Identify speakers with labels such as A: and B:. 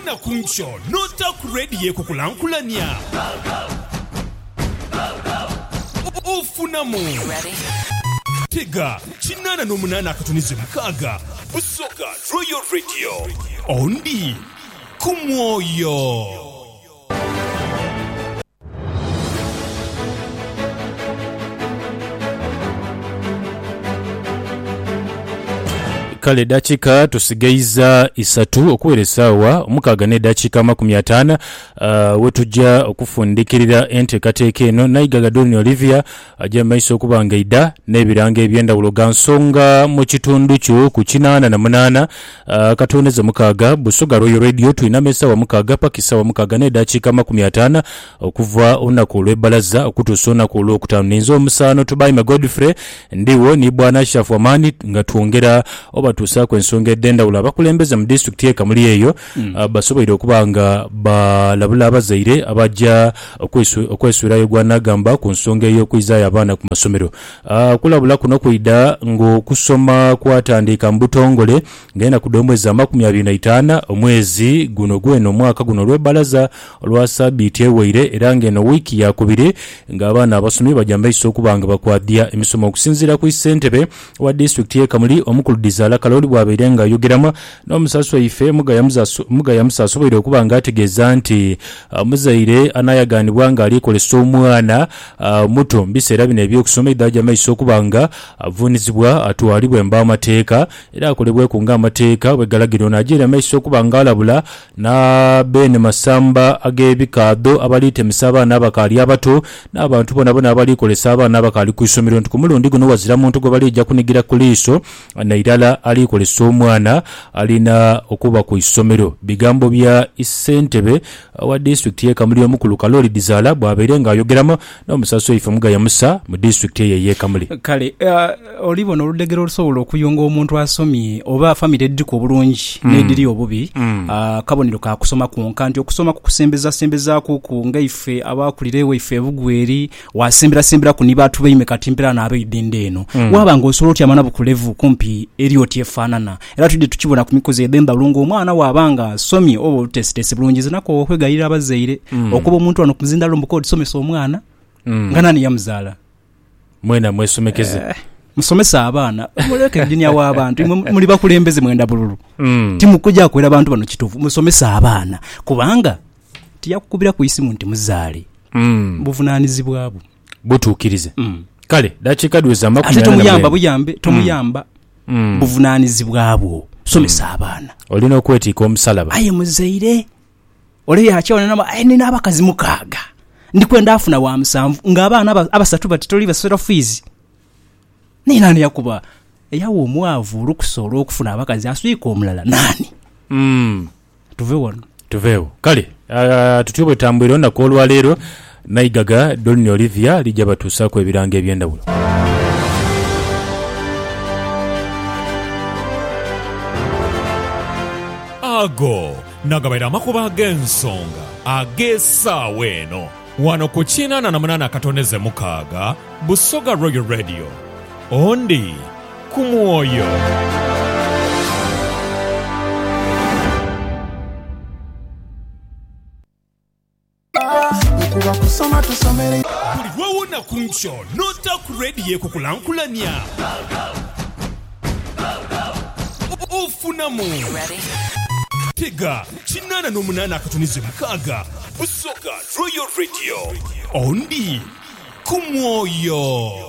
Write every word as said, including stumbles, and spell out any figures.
A: wona kuncho nota kuredi kukulankulania ufuna mu tega chinana nomunana akatunize mukaga Busoga Royal Radio ondi kumwoyo.
B: Kale dachika tusigaiza isatu okuweresawa omukaga ne dachika makumi atano uh, wetujja okufundikirira enteekateeka eno nayigaga Doni Olivia ajja maiso okubanga ida n'ebiranga ebyendawulo ga nsonga mu kitundu kyo ku kinaana na munaana uh, katoneza mukaga Busoga Royal Radio tulina mesawa mukaga pakisawa mukaga ne dachika makumi atano okuva olunaku olw'ebbalaza okutuusa olunaku olw'okutaano n'enzo omusaano Tubaime Godfrey ndiwo ni bwana Shafu Amani nga twongera oba tusa kwensonga eddendawulo abakulembeza mu district ye Kamuli eyo mm. uh, basoboire okubanga balabula abazaire abajja okwesulayo gwa nagamba ku nsonga eyo okwizayo abaana ku masomero uh, kulabula kuno kwida ng'okusoma kwatandika mu butongole ngenda ku omwezi amakumi abiri na itaano omwezi guno gweno omwaka guno olw'ebbalaza olwa sabiiti eweire era ng'eno wiiki yakubiri ng'abaana abasomi bajja maiso okubanga bakwadya emisomo okusinziira ku ssentebe wa district ye Kamuli omukulu Dizala Kaloli bwabeire nga yogerama n'omusaso ife mugaya musaso bwire okubanga ategeeza nti uh, muzaire anayaganibwa nga alikolesa omwana uh, muto mbiseera bino ebyokusoma iddaja maiso okubanga avunizibwa atwalibwe mba amateeka era akolebwe ku nga amateeka bwe galagiro najira maiso okubanga alabula na bene masamba ag'ebikaado abalitemesa abaana abakali abato n'abantu bona bona abalikolesa abaana abakali ku isomero nti ku mulundi guno wazira muntu gwe balijja kunigira ku liiso na irala alikolesa omwana alina okuba ku isomero. Bigambo bya issentebe wa district ye Kamuli omukulu Kaloli Dizala bwabeire nga ayogeramo n'omusaso ife mugaya musa mu district ye ye Kamuli.
C: Kale uh, olibona oludegero olusobola okuyonga omuntu asomye oba family ediko obulungi mm. nediri obubi mm. uh, kabonero ka kusoma kwonka nti okusoma kukusembeza sembeza ku nga ife abakulirewe ife bugweri wasembera sembera ku nibatu beime katimbira na abidinde eno mm. waba ngosolo tya mana bukulevu kumpi eriyo tyefanana era tudde tukibona ku mikoze edenda lungo omwana wabanga somye obo test bulungi zinako okwegayira abazaire mm. okuba omuntu ano kuzinda lombuko otisomesa omwana mm. nganani yamuzala
B: mwena mwesomekeze eh,
C: musomesa abaana muleke dinya w'abantu muli bakulembeze mwenda bululu mm. timukuja akwera abantu bano kituvu musomesa abaana kubanga tiyakukubira ku isimu nti muzaale mm. buvunanizibwa abo
B: butuukirize
C: mm.
B: kale dakika duweza makumi
C: ate tomuyamba buyambe tomuyamba mm. buvunanizibwa abo somesa mm. abaana
B: olina okwetika omusalaba
C: aye muzaire oli yakyona nama ayine n'abakazi mukaaga ndikwenda afuna wa musanvu ng'abaana abasatu batitoli basera fees ni nani yakuba eyawo omwavu olukusola okufuna abakazi aswika omulala nani
B: mm.
C: tuvewo
B: tuvewo kale uh, tutubwe tambwiro na kolwa lero nayigaga Doni Olivia lijja batuusaako ebiranga ebyendawulo.
A: Ago nagabaira amakuba ag'ensonga ag'essaawa eno wano ku kinaana na munaana akatoneze mukaaga Busoga Royal Radio ondi kumwoyo. Buli lwewona kuncho nota kuredi kukulankulania ufuna mu tega chinana n'omunaana akatunize mukaaga Busoga Royal Radio ondi kumwoyo.